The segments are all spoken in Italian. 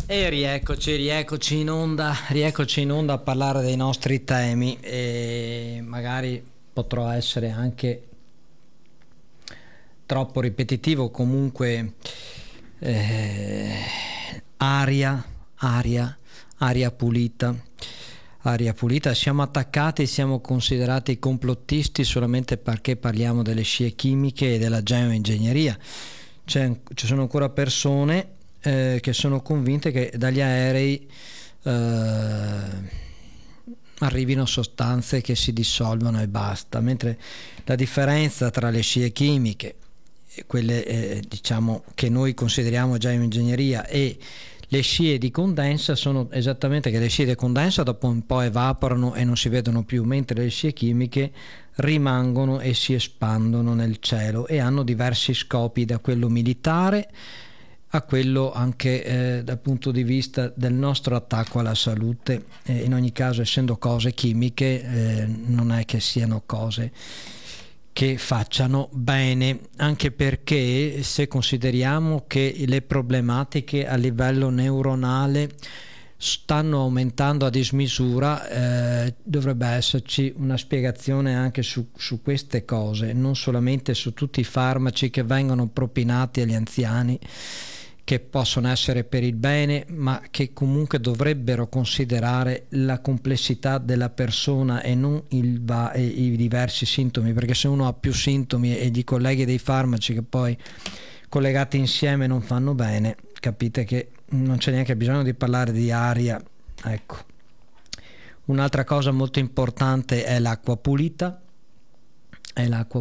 E rieccoci in onda a parlare dei nostri temi, e magari potrò essere anche troppo ripetitivo, comunque aria pulita, siamo attaccati, siamo considerati complottisti solamente perché parliamo delle scie chimiche e della geoingegneria. Ci sono ancora persone che sono convinte che dagli aerei arrivino sostanze che si dissolvono e basta, mentre la differenza tra le scie chimiche, quelle diciamo che noi consideriamo geoingegneria, e le scie di condensa sono esattamente che le scie di condensa dopo un po' evaporano e non si vedono più, mentre le scie chimiche rimangono e si espandono nel cielo e hanno diversi scopi, da quello militare a quello anche dal punto di vista del nostro attacco alla salute. In ogni caso, essendo cose chimiche, non è che siano cose che facciano bene, anche perché se consideriamo che le problematiche a livello neuronale stanno aumentando a dismisura, dovrebbe esserci una spiegazione anche su queste cose, non solamente su tutti i farmaci che vengono propinati agli anziani, che possono essere per il bene, ma che comunque dovrebbero considerare la complessità della persona e non i diversi sintomi, perché se uno ha più sintomi e gli colleghi dei farmaci che poi collegati insieme non fanno bene, capite che non c'è neanche bisogno di parlare di aria. Ecco. Un'altra cosa molto importante è l'acqua pulita. È l'acqua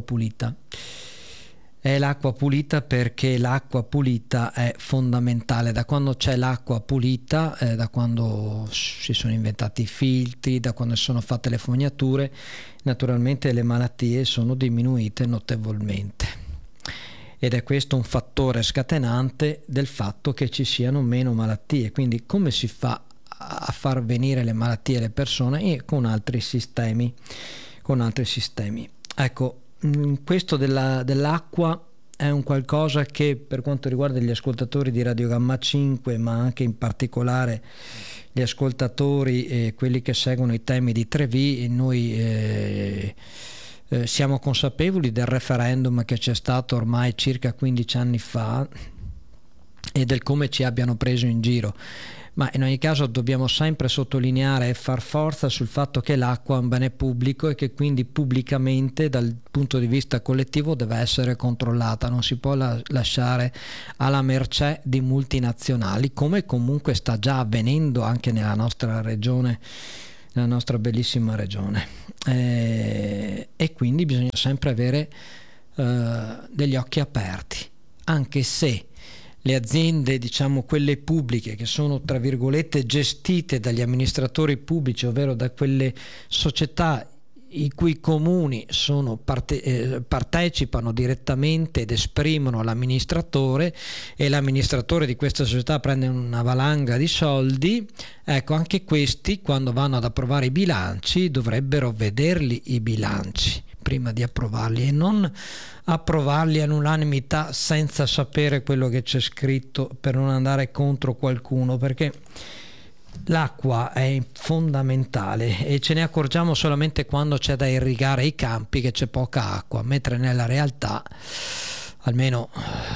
pulita perché l'acqua pulita è fondamentale. Da quando c'è l'acqua pulita, da quando si sono inventati i filtri, da quando sono fatte le fognature, naturalmente le malattie sono diminuite notevolmente. Ed è questo un fattore scatenante del fatto che ci siano meno malattie. Quindi come si fa a far venire le malattie alle persone? Con altri sistemi. Ecco, questo dell'acqua è un qualcosa che, per quanto riguarda gli ascoltatori di Radio Gamma 5, ma anche in particolare gli ascoltatori e quelli che seguono i temi di 3V, noi siamo consapevoli del referendum che c'è stato ormai circa 15 anni fa e del come ci abbiano preso in giro. Ma in ogni caso dobbiamo sempre sottolineare e far forza sul fatto che l'acqua è un bene pubblico e che quindi pubblicamente, dal punto di vista collettivo, deve essere controllata, non si può lasciare alla mercé di multinazionali, come comunque sta già avvenendo anche nella nostra regione, nella nostra bellissima regione. E quindi bisogna sempre avere degli occhi aperti, anche se le aziende, diciamo quelle pubbliche, che sono tra virgolette gestite dagli amministratori pubblici, ovvero da quelle società i cui comuni partecipano direttamente ed esprimono l'amministratore, e l'amministratore di questa società prende una valanga di soldi, ecco, anche questi quando vanno ad approvare i bilanci dovrebbero vederli i bilanci prima di approvarli e non approvarli all'unanimità senza sapere quello che c'è scritto, per non andare contro qualcuno, perché l'acqua è fondamentale e ce ne accorgiamo solamente quando c'è da irrigare i campi che c'è poca acqua, mentre nella realtà almeno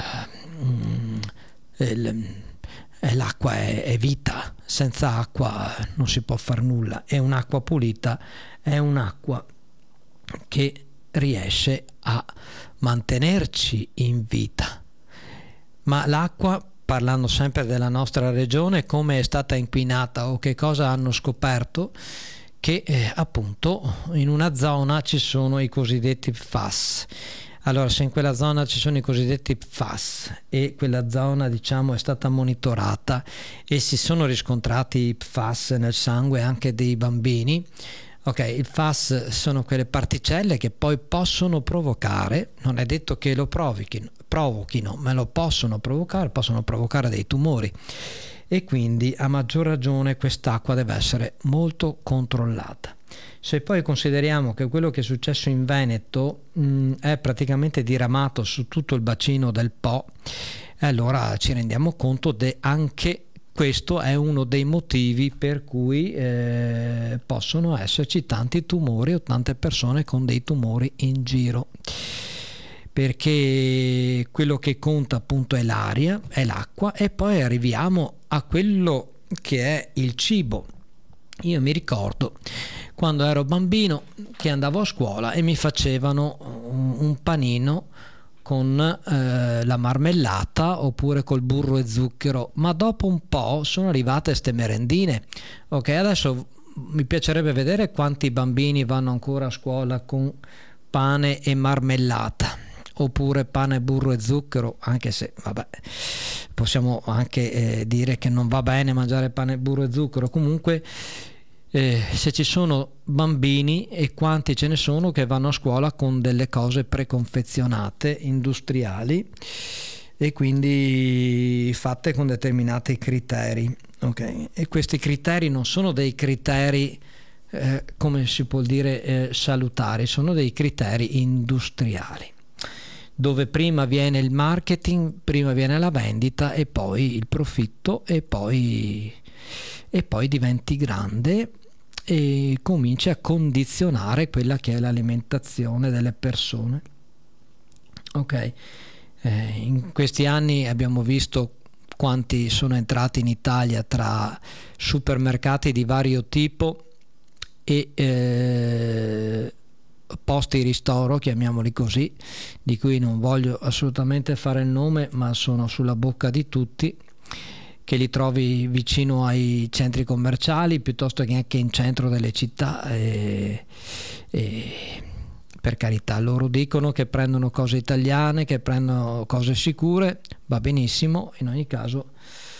l'acqua è vita, senza acqua non si può far nulla, e un'acqua pulita è un'acqua che riesce a mantenerci in vita. Ma l'acqua, parlando sempre della nostra regione, come è stata inquinata o che cosa hanno scoperto? Che appunto in una zona ci sono i cosiddetti PFAS. Allora, se in quella zona ci sono i cosiddetti PFAS e quella zona, diciamo, è stata monitorata e si sono riscontrati i PFAS nel sangue anche dei bambini, ok, il FAS sono quelle particelle che poi possono provocare, non è detto che lo provochino, ma lo possono provocare dei tumori, e quindi a maggior ragione quest'acqua deve essere molto controllata. Se poi consideriamo che quello che è successo in Veneto è praticamente diramato su tutto il bacino del Po, allora ci rendiamo conto anche questo è uno dei motivi per cui possono esserci tanti tumori o tante persone con dei tumori in giro, perché quello che conta appunto è l'aria, è l'acqua, e poi arriviamo a quello che è il cibo. Io mi ricordo quando ero bambino che andavo a scuola e mi facevano un panino con la marmellata oppure col burro e zucchero, ma dopo un po' sono arrivate ste merendine. Ok, adesso mi piacerebbe vedere quanti bambini vanno ancora a scuola con pane e marmellata, oppure pane, burro e zucchero, anche se vabbè, possiamo anche dire che non va bene mangiare pane, burro e zucchero. Comunque se ci sono bambini, e quanti ce ne sono che vanno a scuola con delle cose preconfezionate, industriali, e quindi fatte con determinati criteri, ok? E questi criteri non sono dei criteri come si può dire salutari, sono dei criteri industriali, dove prima viene il marketing, prima viene la vendita e poi il profitto, e poi diventi grande e cominci a condizionare quella che è l'alimentazione delle persone. Ok, in questi anni abbiamo visto quanti sono entrati in Italia tra supermercati di vario tipo e posti ristoro, chiamiamoli così, di cui non voglio assolutamente fare il nome, ma sono sulla bocca di tutti, che li trovi vicino ai centri commerciali piuttosto che anche in centro delle città, e per carità, loro dicono che prendono cose italiane, che prendono cose sicure, va benissimo, in ogni caso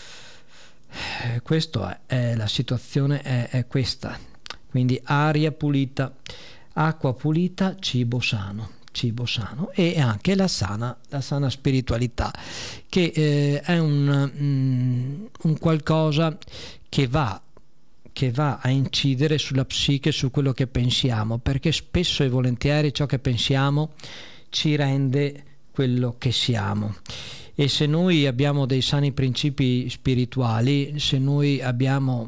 questo è la situazione, è questa. Quindi aria pulita, acqua pulita, cibo sano e anche la sana spiritualità, che è un qualcosa che va a incidere sulla psiche, su quello che pensiamo, perché spesso e volentieri ciò che pensiamo ci rende quello che siamo. E se noi abbiamo dei sani principi spirituali, se noi abbiamo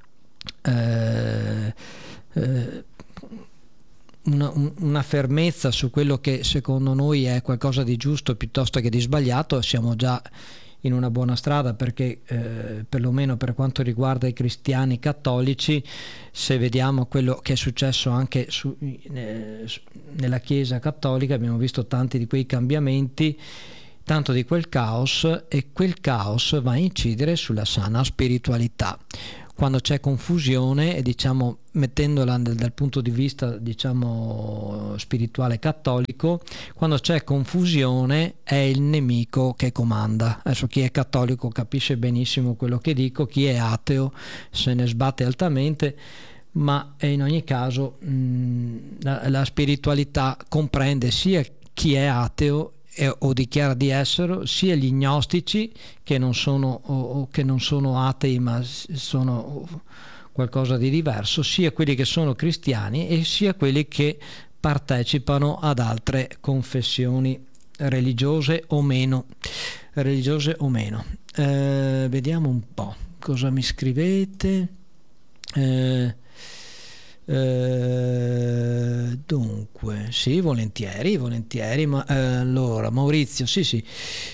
una fermezza su quello che secondo noi è qualcosa di giusto piuttosto che di sbagliato, siamo già in una buona strada, perché perlomeno per quanto riguarda i cristiani cattolici, se vediamo quello che è successo anche nella Chiesa cattolica, abbiamo visto tanti di quei cambiamenti, tanto di quel caos, e quel caos va a incidere sulla sana spiritualità. Quando c'è confusione, e diciamo mettendola dal punto di vista diciamo spirituale cattolico, quando c'è confusione è il nemico che comanda. Adesso chi è cattolico capisce benissimo quello che dico, chi è ateo se ne sbatte altamente, ma in ogni caso la spiritualità comprende sia chi è ateo o dichiara di essere, sia gli gnostici che non sono o che non sono atei ma sono qualcosa di diverso, sia quelli che sono cristiani e sia quelli che partecipano ad altre confessioni religiose o meno. Vediamo un po' cosa mi scrivete. Dunque sì, volentieri, ma allora Maurizio, sì,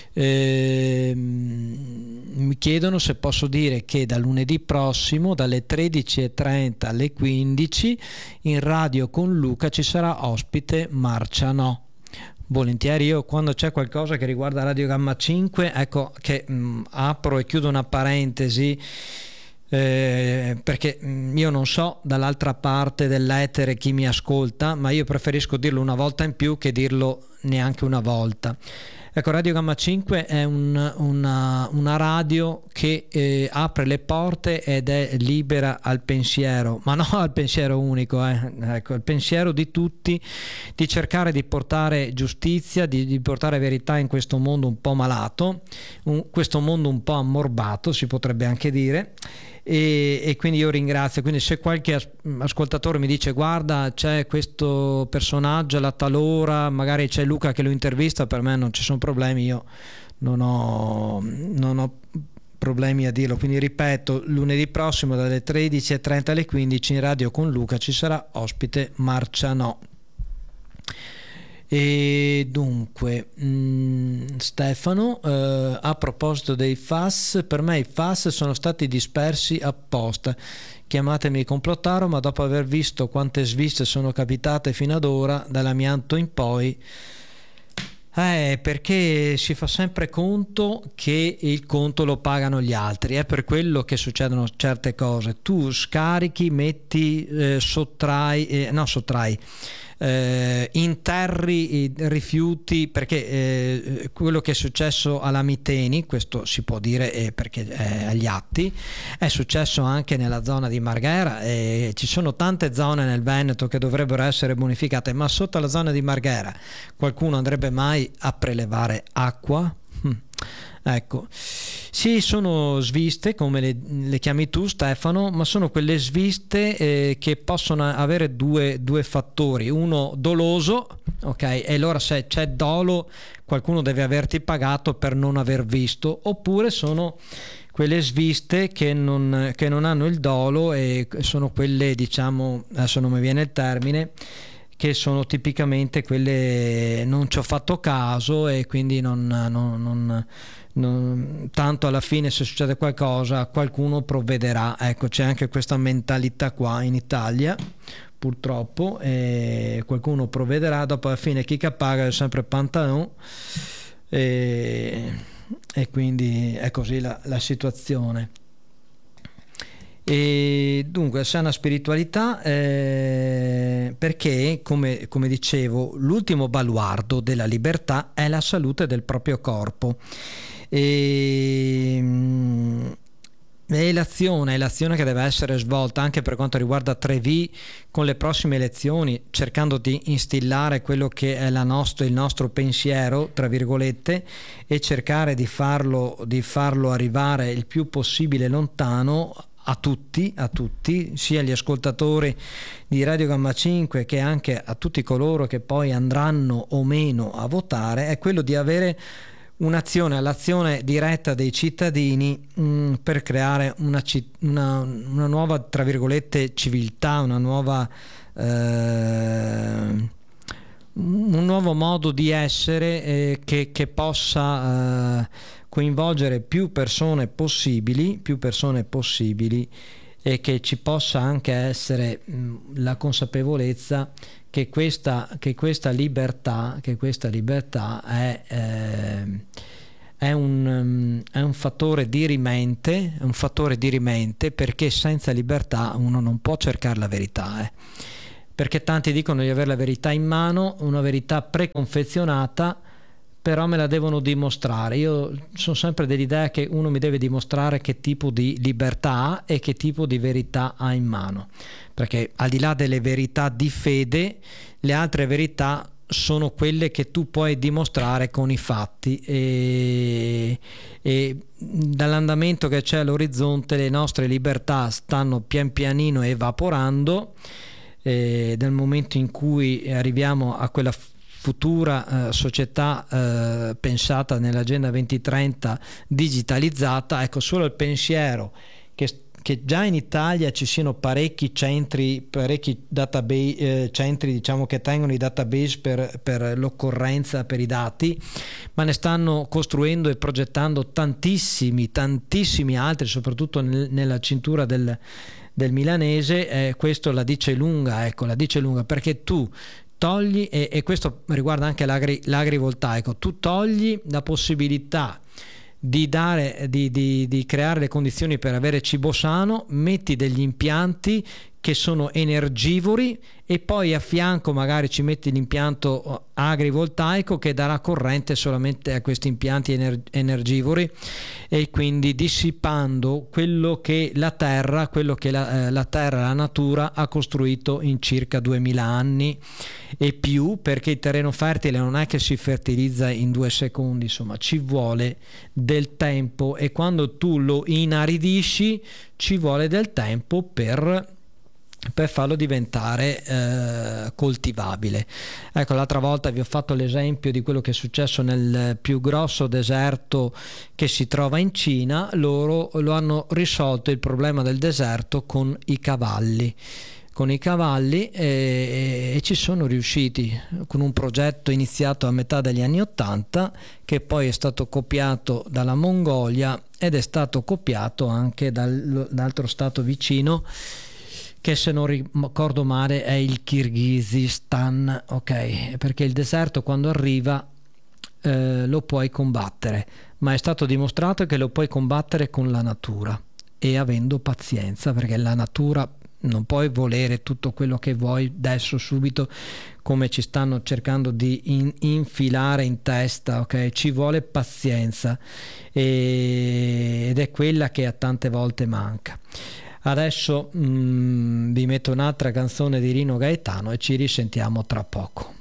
mi chiedono se posso dire che da lunedì prossimo dalle 13:30 alle 15 in radio con Luca ci sarà ospite Marciano. Volentieri, io quando c'è qualcosa che riguarda Radio Gamma 5, ecco che apro e chiudo una parentesi, perché io non so dall'altra parte dell'etere chi mi ascolta, ma io preferisco dirlo una volta in più che dirlo neanche una volta. Ecco, Radio Gamma 5 è una radio che apre le porte ed è libera al pensiero, ma non al pensiero unico, ecco, il pensiero di tutti, di cercare di portare giustizia, di portare verità in questo mondo un po' malato, questo mondo un po' ammorbato, si potrebbe anche dire. E quindi io ringrazio. Quindi se qualche ascoltatore mi dice guarda c'è questo personaggio alla tal ora, magari c'è Luca che lo intervista, per me non ci sono problemi, io non ho problemi a dirlo, quindi ripeto, lunedì prossimo dalle 13:30 alle 15 in Radio con Luca ci sarà ospite Marcianò. E dunque Stefano, a proposito dei FAS, per me i FAS sono stati dispersi apposta, chiamatemi complottaro, ma dopo aver visto quante sviste sono capitate fino ad ora dall'amianto in poi, perché si fa sempre conto che il conto lo pagano gli altri, è per quello che succedono certe cose. Tu scarichi, metti, interri i rifiuti, perché quello che è successo alla Miteni, questo si può dire perché è agli atti, è successo anche nella zona di Marghera, ci sono tante zone nel Veneto che dovrebbero essere bonificate, ma sotto la zona di Marghera qualcuno andrebbe mai a prelevare acqua? Ecco, sì, sono sviste come le chiami tu, Stefano, ma sono quelle sviste che possono avere due fattori: uno doloso, ok, e allora se c'è dolo qualcuno deve averti pagato per non aver visto, oppure sono quelle sviste che non hanno il dolo e sono quelle, diciamo, adesso non mi viene il termine, che sono tipicamente quelle non ci ho fatto caso e quindi tanto alla fine se succede qualcosa qualcuno provvederà. Ecco, c'è anche questa mentalità qua in Italia purtroppo, qualcuno provvederà, dopo alla fine chi che paga è sempre Pantalon, e quindi è così la situazione. E dunque sana spiritualità, perché come dicevo, l'ultimo baluardo della libertà è la salute del proprio corpo, e l'azione che deve essere svolta anche per quanto riguarda Trevi con le prossime elezioni, cercando di instillare quello che è il nostro pensiero, tra virgolette, e cercare di farlo arrivare il più possibile lontano a tutti, sia agli ascoltatori di Radio Gamma 5 che anche a tutti coloro che poi andranno o meno a votare, è quello di avere all'azione diretta dei cittadini per creare una nuova, tra virgolette, civiltà, un nuovo modo di essere che possa coinvolgere più persone possibili, e che ci possa anche essere la consapevolezza che questa libertà è un fattore dirimente, perché senza libertà uno non può cercare la verità, perché tanti dicono di avere la verità in mano, una verità preconfezionata, però me la devono dimostrare. Io sono sempre dell'idea che uno mi deve dimostrare che tipo di libertà ha e che tipo di verità ha in mano, perché al di là delle verità di fede, le altre verità sono quelle che tu puoi dimostrare con i fatti, e dall'andamento che c'è all'orizzonte le nostre libertà stanno pian pianino evaporando, nel momento in cui arriviamo a quella futura società pensata nell'agenda 2030 digitalizzata. Ecco, solo il pensiero che già in Italia ci siano parecchi database, centri, diciamo, che tengono i database per l'occorrenza, per i dati, ma ne stanno costruendo e progettando tantissimi altri, soprattutto nella cintura del milanese. Questo la dice lunga, perché tu togli, e questo riguarda anche l'agrivoltaico, tu togli la possibilità di creare le condizioni per avere cibo sano, metti degli impianti che sono energivori e poi a fianco magari ci metti l'impianto agrivoltaico che darà corrente solamente a questi impianti energivori, e quindi dissipando quello che la terra, la natura ha costruito in circa 2000 anni e più, perché il terreno fertile non è che si fertilizza in 2 secondi, insomma ci vuole del tempo, e quando tu lo inaridisci ci vuole del tempo per per farlo diventare coltivabile. Ecco, l'altra volta vi ho fatto l'esempio di quello che è successo nel più grosso deserto che si trova in Cina. Loro lo hanno risolto il problema del deserto con i cavalli. E ci sono riusciti con un progetto iniziato a metà degli anni '80, che poi è stato copiato dalla Mongolia ed è stato copiato anche dall'altro stato vicino, che se non ricordo male è il Kirghizistan, ok? Perché il deserto quando arriva lo puoi combattere, ma è stato dimostrato che lo puoi combattere con la natura e avendo pazienza, perché la natura non puoi volere tutto quello che vuoi adesso subito, come ci stanno cercando di infilare in testa, ok? Ci vuole pazienza ed è quella che a tante volte manca. Adesso vi metto un'altra canzone di Rino Gaetano e ci risentiamo tra poco.